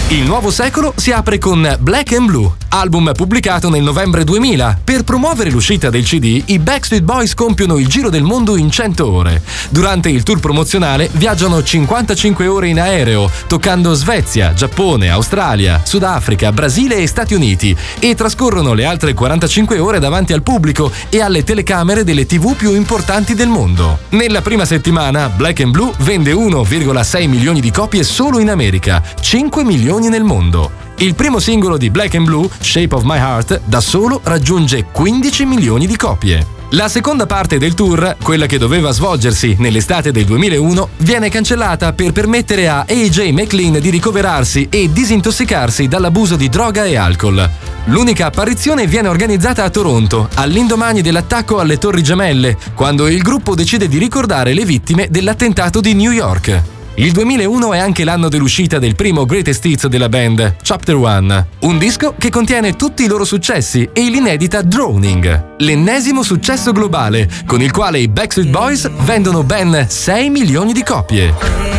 Il nuovo secolo si apre con Black and Blue, album pubblicato nel novembre 2000. Per promuovere l'uscita del CD, i Backstreet Boys compiono il giro del mondo in 100 ore. Durante il tour promozionale viaggiano 55 ore in aereo, toccando Svezia, Giappone, Australia, Sudafrica, Brasile e Stati Uniti, e trascorrono le altre 45 ore davanti al pubblico e alle telecamere delle TV più importanti del mondo. Nella prima settimana, Black and Blue vende 1,6 milioni di copie solo in America, 5 milioni nel mondo. Il primo singolo di Black and Blue, Shape of My Heart, da solo raggiunge 15 milioni di copie. La seconda parte del tour, quella che doveva svolgersi nell'estate del 2001, viene cancellata per permettere a AJ McLean di ricoverarsi e disintossicarsi dall'abuso di droga e alcol. L'unica apparizione viene organizzata a Toronto, all'indomani dell'attacco alle Torri Gemelle, quando il gruppo decide di ricordare le vittime dell'attentato di New York. Il 2001 è anche l'anno dell'uscita del primo greatest hits della band, Chapter One, un disco che contiene tutti i loro successi e l'inedita Drowning, l'ennesimo successo globale, con il quale i Backstreet Boys vendono ben 6 milioni di copie.